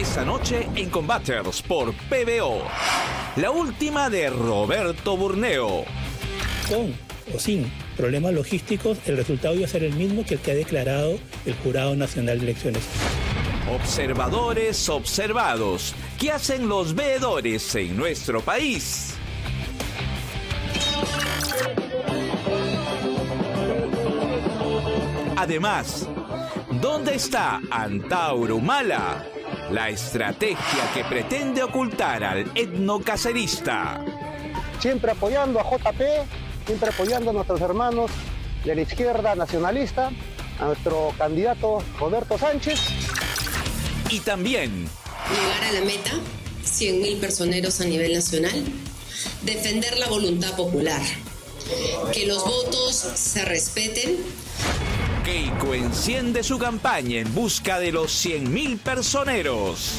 Esta noche en Combaters por PBO. La última de Roberto Burneo. Con o sin problemas logísticos, el resultado iba a ser el mismo que el que ha declarado el Jurado Nacional de Elecciones. Observadores observados. ¿Qué hacen los veedores en nuestro país? Además, ¿dónde está Antauro Humala? La estrategia que pretende ocultar al etnocacerista. Siempre apoyando a JP, siempre apoyando a nuestros hermanos de la izquierda nacionalista, a nuestro candidato Roberto Sánchez. Y también llegar a la meta, 100.000 personeros a nivel nacional, defender la voluntad popular, que los votos se respeten. Keiko enciende su campaña en busca de los 100.000 personeros.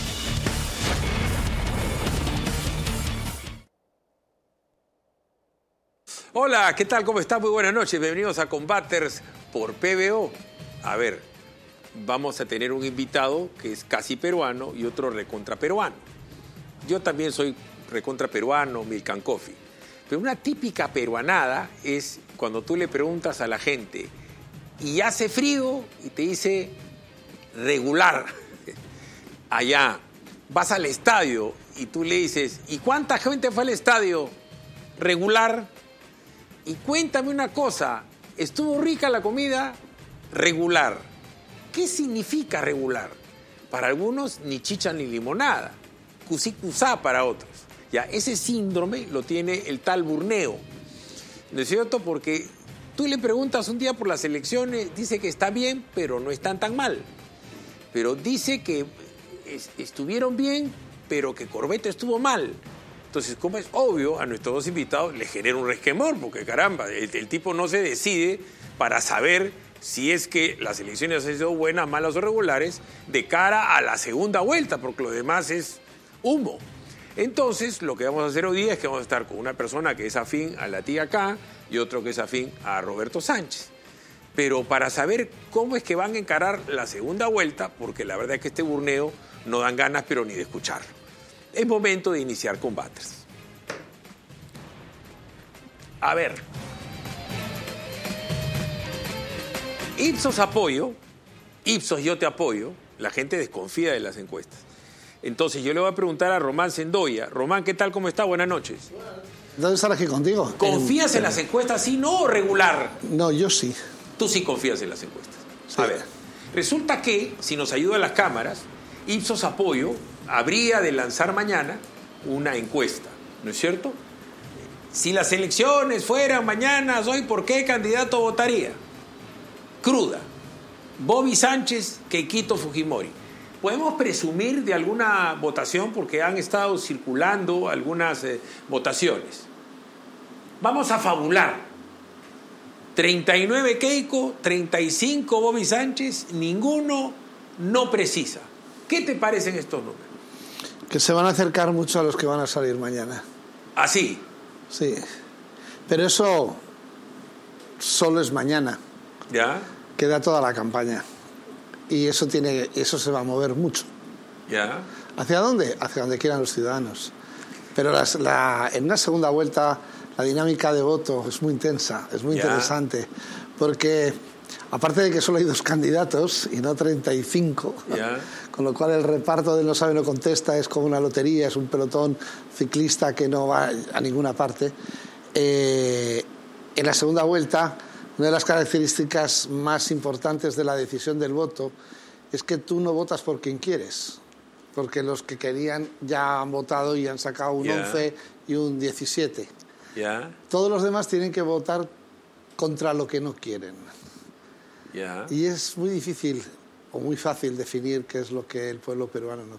Hola, ¿qué tal? ¿Cómo están? Muy buenas noches. Bienvenidos a Combaters por PBO. A ver, vamos a tener un invitado que es casi peruano y otro recontra peruano. Yo también soy recontra peruano, Milkan Coffee. Pero una típica peruanada es cuando tú le preguntas a la gente y hace frío y te dice regular. Allá vas al estadio y tú le dices, ¿y cuánta gente fue al estadio? Regular. Y cuéntame una cosa, ¿estuvo rica la comida? Regular. ¿Qué significa regular? Para algunos ni chicha ni limonada, cusí-cusá para otros. Ya, ese síndrome lo tiene el tal Burneo, ¿no es cierto? Porque tú le preguntas un día por las elecciones, dice que está bien, pero no están tan mal. Pero dice que estuvieron bien, pero que Corbeto estuvo mal. Entonces, como es obvio, a nuestros dos invitados les genera un resquemor, porque caramba, el tipo no se decide para saber si es que las elecciones han sido buenas, malas o regulares, de cara a la segunda vuelta, porque lo demás es humo. Entonces, lo que vamos a hacer hoy día es que vamos a estar con una persona que es afín a la tía K y otro que es afín a Roberto Sánchez. Pero para saber cómo es que van a encarar la segunda vuelta, porque la verdad es que este Burneo no dan ganas, pero ni de escucharlo. Es momento de iniciar combates. A ver. Ipsos apoyo, Ipsos yo te apoyo. La gente desconfía de las encuestas. Entonces yo le voy a preguntar a Román Sendoya. Román, ¿qué tal? ¿Cómo está? Buenas noches. ¿Dónde estar aquí contigo? ¿Confías en las encuestas, sí, no, o regular? No, yo sí. Tú sí confías en las encuestas. Sí. A ver, resulta que, si nos ayudan las cámaras, Ipsos Apoyo habría de lanzar mañana una encuesta, ¿no es cierto? Si las elecciones fueran mañana, hoy, ¿por qué candidato votaría? Cruda. Bobby Sánchez, Keikito Fujimori. ¿Podemos presumir de alguna votación? Porque han estado circulando algunas votaciones. Vamos a fabular. 39 Keiko, 35 Bobby Sánchez, ninguno no precisa. ¿Qué te parecen estos números? Que se van a acercar mucho a los que van a salir mañana. ¿Así? Sí. Pero eso solo es mañana. ¿Ya? Queda toda la campaña. Y eso se va a mover mucho. ¿Ya? ¿Hacia dónde? Hacia donde quieran los ciudadanos. Pero en una segunda vuelta la dinámica de voto es muy intensa, es muy interesante. Porque aparte de que solo hay 2 candidatos y no 35, con lo cual el reparto del no sabe no contesta es como una lotería, es un pelotón ciclista que no va a ninguna parte. En la segunda vuelta, una de las características más importantes de la decisión del voto es que tú no votas por quien quieres, porque los que querían ya han votado y han sacado un 11 y un 17. Todos los demás tienen que votar contra lo que no quieren. Y es muy difícil o muy fácil definir qué es lo que el pueblo peruano no